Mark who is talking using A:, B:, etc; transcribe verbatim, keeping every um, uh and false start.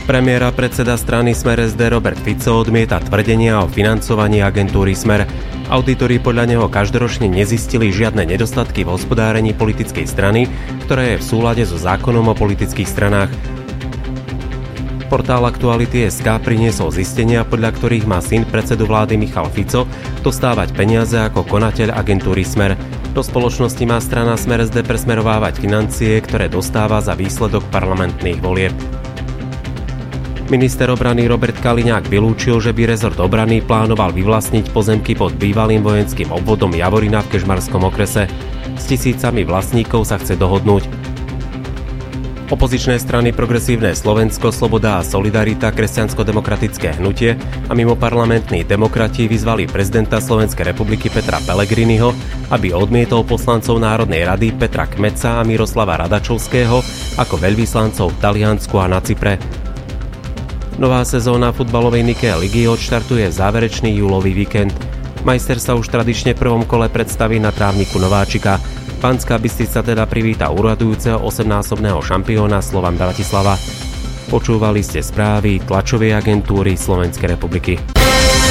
A: Premiér a predseda strany Smer es dé Robert Fico odmieta tvrdenia o financovaní agentúry Smer. Auditori podľa neho každoročne nezistili žiadne nedostatky v hospodárení politickej strany, ktoré je v súlade so zákonom o politických stranách. Portál Aktuality bodka es ká priniesol zistenia, podľa ktorých má syn predsedu vlády Michal Fico dostávať peniaze ako konateľ agentúry Smer. Do spoločnosti má strana Smer es dé presmerovávať financie, ktoré dostáva za výsledok parlamentných volieb. Minister obrany Robert Kaliňák vylúčil, že by rezort obrany plánoval vyvlastniť pozemky pod bývalým vojenským obvodom Javorina v Kežmarskom okrese. S tisícami vlastníkov sa chce dohodnúť. Opozičné strany Progresívne Slovensko, Sloboda a Solidarita, Kresťansko-demokratické hnutie a mimoparlamentní demokrati vyzvali prezidenta Slovenskej republiky Petra Pellegriniho, aby odmietol poslancov Národnej rady Petra Kmeca a Miroslava Radačovského ako veľvyslancov v Taliansku a na Cypre. Nová sezóna futbalovej Nike ligy odštartuje záverečný júlový víkend. Majster sa už tradične v prvom kole predstaví na trávniku Nováčika. Banská Bystrica teda privíta uradujúceho osemnásobného šampióna Slovan Bratislava. Počúvali ste správy tlačovej agentúry Slovenskej republiky.